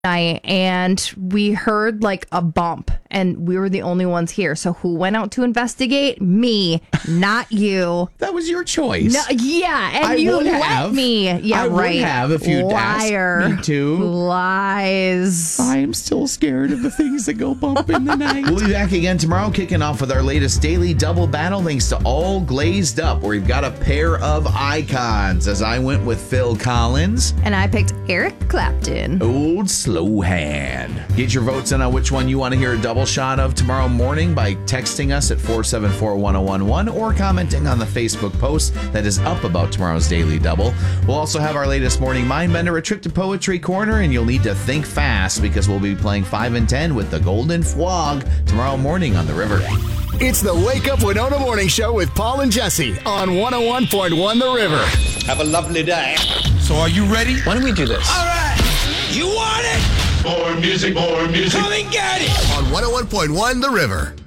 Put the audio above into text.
night, and we heard like a bump, and we were the only ones here. So who went out to investigate? Me, not you. That was your choice. No, yeah, and I you would let have. me. Yeah, I would right. have if you'd Liar. asked me to. Lies. I am still scared of the things that go bump in the night. We'll be back again tomorrow, kicking off with our latest daily double battle, thanks to All Glazed Up, where we've got a pair of icons, as I went with Phil Collins. And I picked Eric Clapton. Old Slow Hand. Get your votes in on which one you want to hear a double shot of tomorrow morning by texting us at 474-1011 or commenting on the Facebook post that is up about tomorrow's Daily Double. We'll also have our latest Morning Mindbender, a trip to Poetry Corner, and you'll need to think fast because we'll be playing 5 and 10 with the Golden Fwog tomorrow morning on the river. It's the Wake Up Winona Morning Show with Paul and Jesse on 101.1 The River. Have a lovely day. So are you ready? Why don't we do this? All right. You want it? More music, more music. Come and get it. On 101.1 The River.